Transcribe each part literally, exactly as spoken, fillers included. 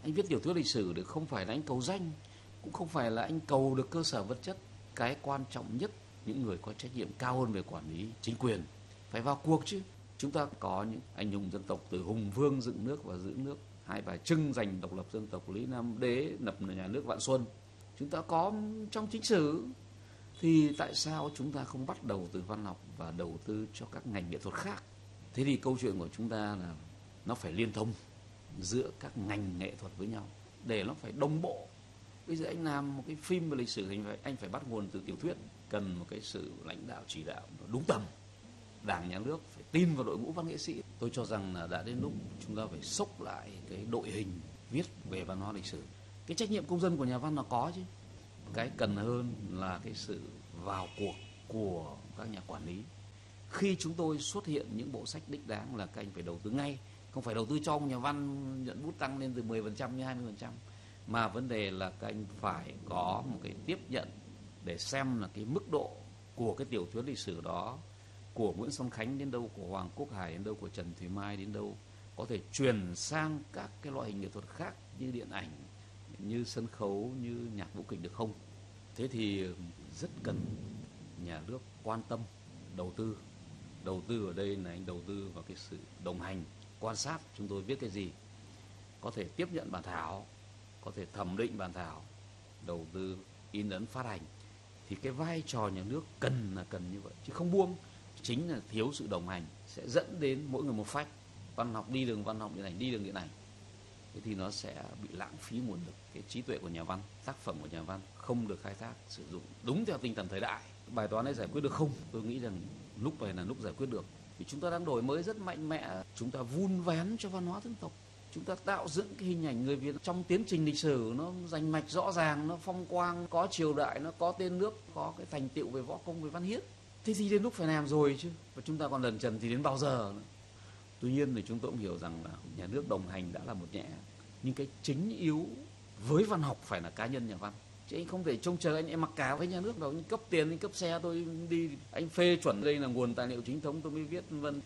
Anh viết tiểu thuyết lịch sử để không phải là anh cầu danh, cũng không phải là anh cầu được cơ sở vật chất. Cái quan trọng nhất, những người có trách nhiệm cao hơn về quản lý chính quyền phải vào cuộc chứ. Chúng ta có những anh hùng dân tộc từ hùng vương dựng nước và giữ nước, hai bà Trưng giành độc lập dân tộc, Lý Nam Đế lập nhà nước Vạn Xuân. Chúng ta có trong chính sử. Thì tại sao chúng ta không bắt đầu từ văn học và đầu tư cho các ngành nghệ thuật khác? Thế thì câu chuyện của chúng ta là nó phải liên thông giữa các ngành nghệ thuật với nhau để nó phải đồng bộ. Bây giờ anh làm một cái phim về lịch sử thì anh phải bắt nguồn từ tiểu thuyết, cần một cái sự lãnh đạo chỉ đạo đúng tầm. Đảng nhà nước phải tin vào đội ngũ văn nghệ sĩ. Tôi cho rằng là đã đến lúc chúng ta phải xốc lại cái đội hình viết về văn hóa lịch sử. Cái trách nhiệm công dân của nhà văn là có chứ. Cái cần hơn là cái sự vào cuộc của các nhà quản lý. Khi chúng tôi xuất hiện những bộ sách đích đáng là các anh phải đầu tư ngay. Không phải đầu tư cho ông nhà văn nhận bút tăng lên từ mười phần trăm đến hai mươi phần trăm. Mà vấn đề là các anh phải có một cái tiếp nhận để xem là cái mức độ của cái tiểu thuyết lịch sử đó, của Nguyễn Xuân Khánh đến đâu, của Hoàng Quốc Hải đến đâu, của Trần Thùy Mai đến đâu, có thể chuyển sang các cái loại hình nghệ thuật khác như điện ảnh, như sân khấu, như nhạc vũ kịch được không? Thế thì rất cần nhà nước quan tâm, đầu tư. Đầu tư ở đây là anh đầu tư vào cái sự đồng hành, quan sát chúng tôi viết cái gì, có thể tiếp nhận bản thảo, có thể thẩm định bản thảo, đầu tư in ấn phát hành. Thì cái vai trò nhà nước cần là cần như vậy, chứ không buông. Chính là thiếu sự đồng hành sẽ dẫn đến mỗi người một phách. Văn học đi đường văn học, điện ảnh đi đường điện ảnh. Thế thì nó sẽ bị lãng phí nguồn lực. Cái trí tuệ của nhà văn, tác phẩm của nhà văn không được khai thác, sử dụng đúng theo tinh thần thời đại. Bài toán này giải quyết được không? Tôi nghĩ rằng lúc này là lúc giải quyết được. Vì chúng ta đang đổi mới rất mạnh mẽ. Chúng ta vun vén cho văn hóa dân tộc. Chúng ta tạo dựng cái hình ảnh người Việt trong tiến trình lịch sử nó rành mạch rõ ràng, nó phong quang, có triều đại, nó có tên nước, có cái thành tựu về võ công, về văn hiến. Thế thì đến lúc phải làm rồi chứ. Và chúng ta còn lẩn trần thì đến bao giờ nữa. Tuy nhiên thì chúng tôi cũng hiểu rằng là nhà nước đồng hành đã là một nhẹ. Nhưng cái chính yếu với văn học phải là cá nhân nhà văn. Chứ anh không thể trông chờ anh em mặc cả với nhà nước đâu. Anh cấp tiền, anh cấp xe tôi đi, anh phê chuẩn đây là nguồn tài liệu chính thống tôi mới viết vân.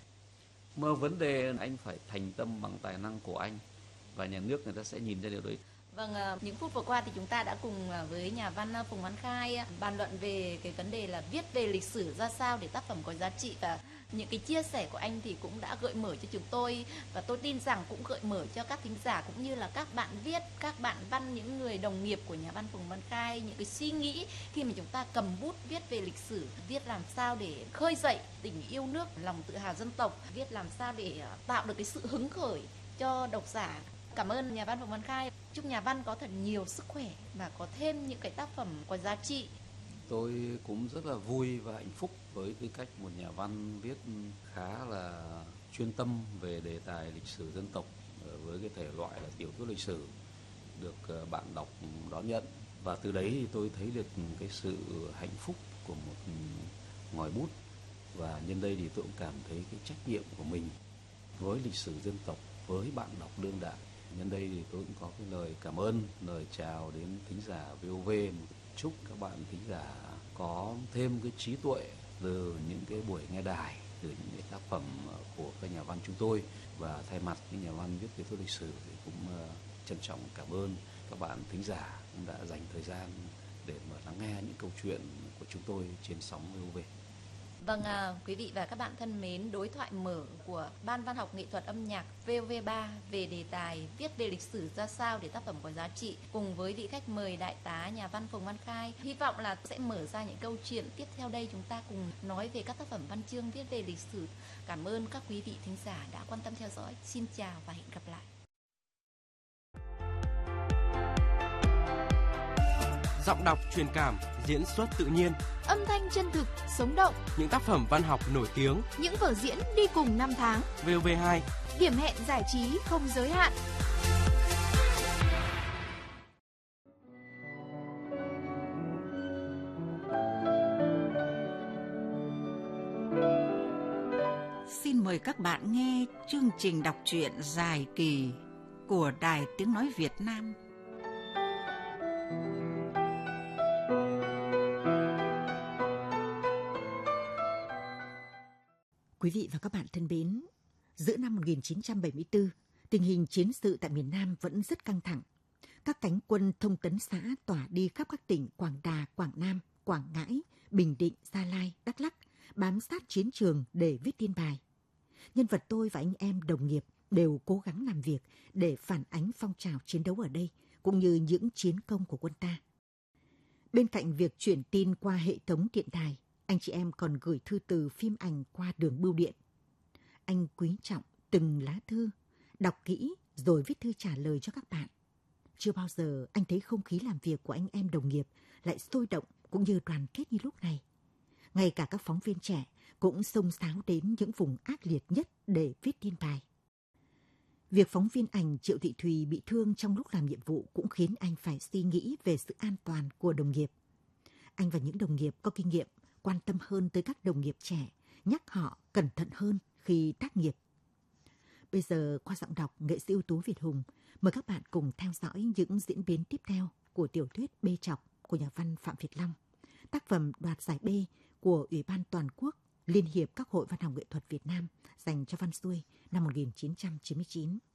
Mà vấn đề anh phải thành tâm bằng tài năng của anh. Và nhà nước người ta sẽ nhìn ra điều đấy. Vâng, những phút vừa qua thì chúng ta đã cùng với nhà văn Phùng Văn Khai bàn luận về cái vấn đề là viết về lịch sử ra sao để tác phẩm có giá trị, và những cái chia sẻ của anh thì cũng đã gợi mở cho chúng tôi, và tôi tin rằng cũng gợi mở cho các thính giả cũng như là các bạn viết, các bạn văn, những người đồng nghiệp của nhà văn Phùng Văn Khai những cái suy nghĩ khi mà chúng ta cầm bút viết về lịch sử, viết làm sao để khơi dậy tình yêu nước, lòng tự hào dân tộc, viết làm sao để tạo được cái sự hứng khởi cho độc giả. Cảm ơn nhà văn Phùng Văn Khai. Chúc nhà văn có thật nhiều sức khỏe và có thêm những cái tác phẩm có giá trị. Tôi cũng rất là vui và hạnh phúc với tư cách một nhà văn viết khá là chuyên tâm về đề tài lịch sử dân tộc với cái thể loại là tiểu thuyết lịch sử được bạn đọc đón nhận. Và từ đấy thì tôi thấy được cái sự hạnh phúc của một ngòi bút. Và nhân đây thì tôi cũng cảm thấy cái trách nhiệm của mình với lịch sử dân tộc, với bạn đọc đương đại. Nhân đây thì tôi cũng có cái lời cảm ơn, lời chào đến thính giả vê o vê. Chúc các bạn thính giả có thêm cái trí tuệ từ những cái buổi nghe đài, từ những cái tác phẩm của các nhà văn chúng tôi. Và thay mặt những nhà văn viết tiểu thuyết lịch sử thì cũng trân trọng cảm ơn các bạn thính giả cũng đã dành thời gian để mà lắng nghe những câu chuyện của chúng tôi trên sóng vê o vê. Vâng, à, quý vị và các bạn thân mến, đối thoại mở của Ban Văn học Nghệ thuật Âm nhạc vê o vê ba về đề tài viết về lịch sử ra sao để tác phẩm có giá trị, cùng với vị khách mời đại tá nhà văn Phùng Văn Khai, hy vọng là sẽ mở ra những câu chuyện tiếp theo đây chúng ta cùng nói về các tác phẩm văn chương viết về lịch sử. Cảm ơn các quý vị thính giả đã quan tâm theo dõi. Xin chào và hẹn gặp lại. Giọng đọc truyền cảm, diễn xuất tự nhiên, âm thanh chân thực, sống động, những tác phẩm văn học nổi tiếng, những vở diễn đi cùng năm tháng. vê o vê hai, điểm hẹn giải trí không giới hạn. Xin mời các bạn nghe chương trình đọc truyện dài kỳ của Đài Tiếng Nói Việt Nam. Quý vị và các bạn thân mến, giữa năm một nghìn chín trăm bảy mươi tư, Tình hình chiến sự tại miền Nam vẫn rất căng thẳng. Các cánh quân thông tấn xã tỏa đi khắp các tỉnh Quảng Đà, Quảng Nam, Quảng Ngãi, Bình Định, Gia Lai, Đắk Lắk, bám sát chiến trường để viết tin bài. Nhân vật tôi và anh em đồng nghiệp đều cố gắng làm việc để phản ánh phong trào chiến đấu ở đây, cũng như những chiến công của quân ta. Bên cạnh việc chuyển tin qua hệ thống điện đài, anh chị em còn gửi thư từ, phim ảnh qua đường bưu điện. Anh quý trọng từng lá thư, đọc kỹ rồi viết thư trả lời cho các bạn. Chưa bao giờ anh thấy không khí làm việc của anh em đồng nghiệp lại sôi động cũng như đoàn kết như lúc này. Ngay cả các phóng viên trẻ cũng xông xáo đến những vùng ác liệt nhất để viết tin bài. Việc phóng viên ảnh Triệu Thị Thùy bị thương trong lúc làm nhiệm vụ cũng khiến anh phải suy nghĩ về sự an toàn của đồng nghiệp. Anh và những đồng nghiệp có kinh nghiệm quan tâm hơn tới các đồng nghiệp trẻ, nhắc họ cẩn thận hơn khi tác nghiệp. Bây giờ qua giọng đọc nghệ sĩ ưu tú Việt Hùng, mời các bạn cùng theo dõi những diễn biến tiếp theo của tiểu thuyết Bê Trọc của nhà văn Phạm Việt Long, tác phẩm đoạt giải B của Ủy ban Toàn quốc Liên hiệp các hội văn học nghệ thuật Việt Nam dành cho văn xuôi năm một nghìn chín trăm chín mươi chín.